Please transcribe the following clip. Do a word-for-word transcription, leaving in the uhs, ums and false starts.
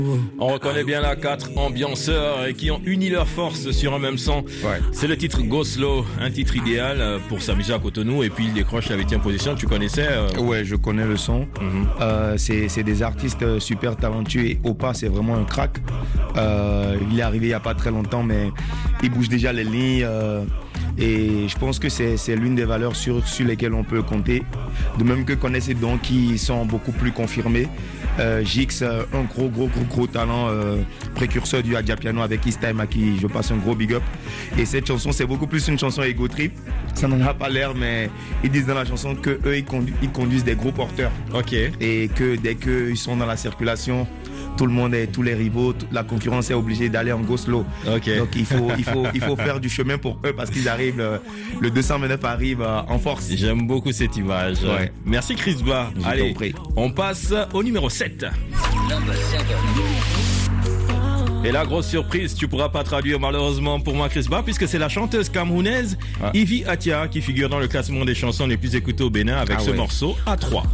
On reconnaît bien là quatre ambianceurs qui ont uni leurs forces sur un même son. Ouais. C'est le titre Go Slow, un titre idéal pour s'amuser à Cotonou. Et puis il décroche la huitième position. Tu connaissais euh... Ouais, je connais le son. Mm-hmm. Euh, c'est, c'est des artistes super talentueux et Opa, c'est vraiment un crack. Euh, il est arrivé il n'y a pas très longtemps, mais il bouge déjà les lignes. Euh, et je pense que c'est, c'est l'une des valeurs sur, sur lesquelles on peut compter. De même que connaît ces dons qui sont beaucoup plus confirmés. Euh, Jix, un gros, gros, gros, gros talent, euh, précurseur du Adja Piano avec East Time à qui je passe un gros big up. Et cette chanson, c'est beaucoup plus une chanson ego trip. Ça n'en a pas l'air, mais ils disent dans la chanson que eux ils, condu- ils conduisent des gros porteurs. Ok. Et que dès qu'ils sont dans la circulation, tout le monde est, tous les rivaux, toute la concurrence est obligée d'aller en go slow. Ok. Donc il faut, il faut, il faut faire du chemin pour eux parce qu'ils arrivent, euh, le deux cent vingt-neuf arrive euh, en force. J'aime beaucoup cette image. Ouais. Merci Chris Ba. Je Allez, t'en prie. on passe au numéro sept. Et la grosse surprise, tu pourras pas traduire malheureusement pour moi Chris Ba, puisque c'est la chanteuse camerounaise Ah. Ivy Atia qui figure dans le classement des chansons les plus écoutées au Bénin avec Ah ce ouais. morceau A trois.